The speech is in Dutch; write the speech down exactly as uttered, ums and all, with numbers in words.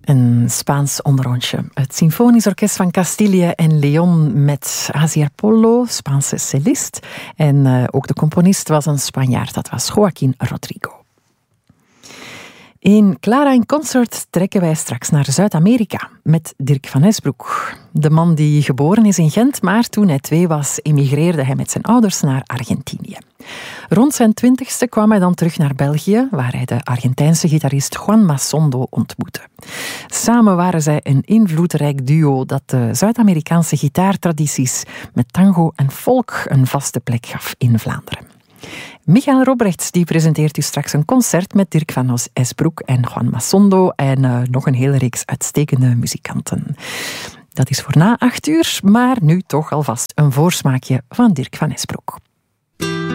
Een Spaans onderrondje. Het Symfonisch Orkest van Castilië en León met Asier Polo, Spaanse cellist. En uh, ook de componist was een Spanjaard, dat was Joaquín Rodrigo. In Clara in Concert trekken wij straks naar Zuid-Amerika met Dirk van Esbroek. De man die geboren is in Gent, maar toen hij twee was, emigreerde hij met zijn ouders naar Argentinië. Rond zijn twintigste kwam hij dan terug naar België, waar hij de Argentijnse gitarist Juan Masondo ontmoette. Samen waren zij een invloedrijk duo dat de Zuid-Amerikaanse gitaartradities met tango en folk een vaste plek gaf in Vlaanderen. Michael Robrechts die presenteert u straks een concert met Dirk van Esbroek en Juan Masondo en uh, nog een hele reeks uitstekende muzikanten. Dat is voor na acht uur, maar nu toch alvast een voorsmaakje van Dirk van Esbroek.